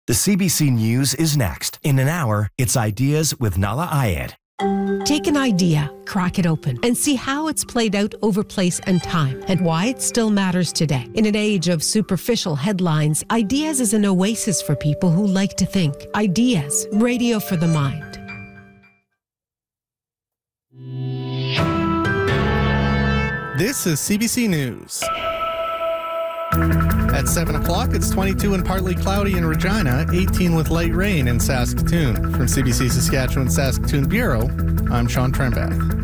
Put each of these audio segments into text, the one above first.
The CBC News is next. In an hour, it's Ideas with Nala Ayed. Take an idea, crack it open, and see how it's played out over place and time, and why it still matters today. In an age of superficial headlines, Ideas is an oasis for people who like to think. Ideas, radio for the mind. This is CBC News. At 7 o'clock, it's 22 and partly cloudy in Regina, 18 with light rain in Saskatoon. From CBC Saskatchewan-Saskatoon Bureau, I'm Sean Trembath.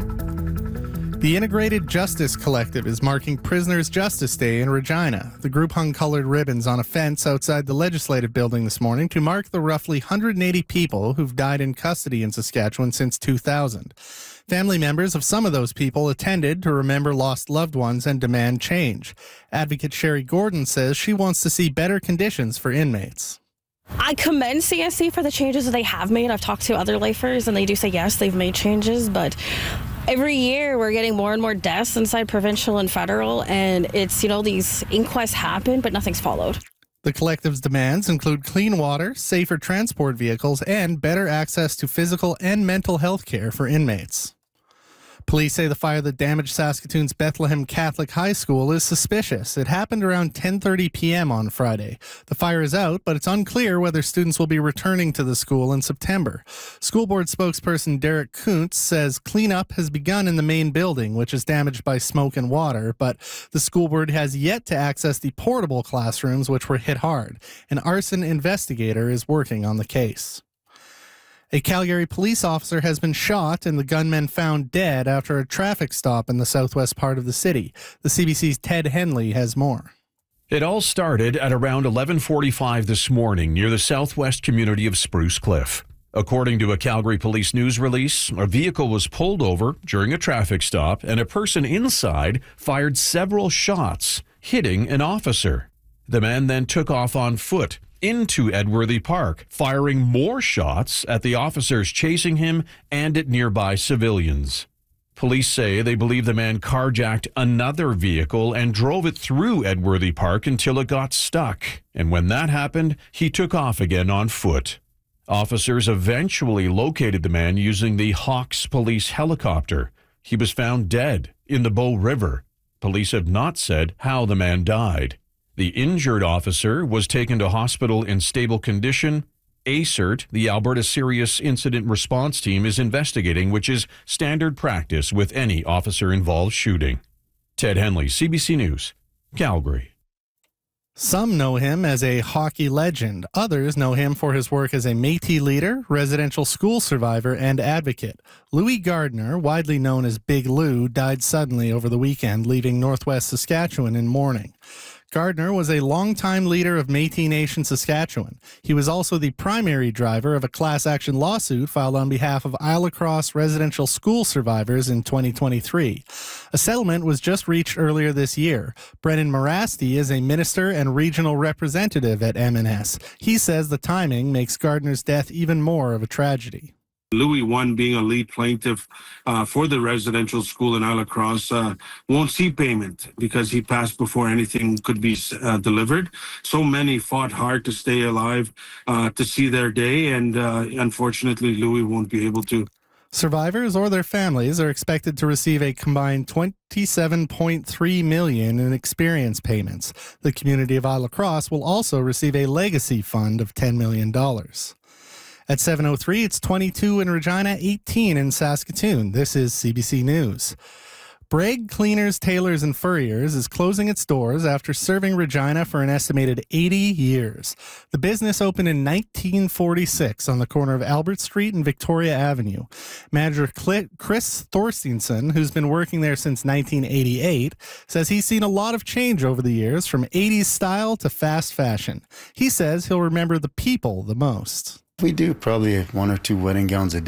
The Integrated Justice Collective is marking Prisoners' Justice Day in Regina. The group hung colored ribbons on a fence outside the Legislative Building this morning to mark the roughly 180 people who've died in custody in Saskatchewan since 2000. Family members of some of those people attended to remember lost loved ones and demand change. Advocate Sherry Gordon says she wants to see better conditions for inmates. I commend CSC for the changes that they have made. I've talked to other lifers and they do say, yes, they've made changes, but every year we're getting more and more deaths inside provincial and federal, and it's, these inquests happen, but nothing's followed. The collective's demands include clean water, safer transport vehicles, and better access to physical and mental health care for inmates. Police say the fire that damaged Saskatoon's Bethlehem Catholic High School is suspicious. It happened around 10:30 p.m. on Friday. The fire is out, but it's unclear whether students will be returning to the school in September. School board spokesperson Derek Kuntz says cleanup has begun in the main building, which is damaged by smoke and water, but the school board has yet to access the portable classrooms, which were hit hard. An arson investigator is working on the case. A Calgary police officer has been shot and the gunman found dead after a traffic stop in the southwest part of the city. The CBC's Ted Henley has more. It all started at around 11:45 this morning near the southwest community of Spruce Cliff. According to a Calgary Police news release, a vehicle was pulled over during a traffic stop and a person inside fired several shots, hitting an officer. The man then took off on foot into Edworthy Park, firing more shots at the officers chasing him and at nearby civilians. Police say they believe the man carjacked another vehicle and drove it through Edworthy Park until it got stuck. And when that happened, he took off again on foot. Officers eventually located the man using the Hawks police helicopter. He was found dead in the Bow River. Police have not said how the man died. The injured officer was taken to hospital in stable condition. ACERT, the Alberta Serious Incident Response Team, is investigating, which is standard practice with any officer-involved shooting. Ted Henley, CBC News, Calgary. Some know him as a hockey legend. Others know him for his work as a Métis leader, residential school survivor, and advocate. Louis Gardner, widely known as Big Lou, died suddenly over the weekend, leaving northwest Saskatchewan in mourning. Gardner was a longtime leader of Métis Nation Saskatchewan. He was also the primary driver of a class action lawsuit filed on behalf of Isle Lacrosse residential school survivors in 2023. A settlement was just reached earlier this year. Brennan Morasti is a minister and regional representative at MNS. He says the timing makes Gardner's death even more of a tragedy. Louis, one being a lead plaintiff for the residential school in Isle Lacrosse, won't see payment because he passed before anything could be delivered. So many fought hard to stay alive to see their day, and unfortunately, Louis won't be able to. Survivors or their families are expected to receive a combined $27.3 million in experience payments. The community of Isle Lacrosse will also receive a legacy fund of $10 million. At 7:03, it's 22 in Regina, 18 in Saskatoon. This is CBC News. Bragg Cleaners, Tailors, and Furriers is closing its doors after serving Regina for an estimated 80 years. The business opened in 1946 on the corner of Albert Street and Victoria Avenue. Manager Chris Thorstenson, who's been working there since 1988, says he's seen a lot of change over the years, from 80s style to fast fashion. He says he'll remember the people the most. We do probably 1 or 2 wedding gowns a day.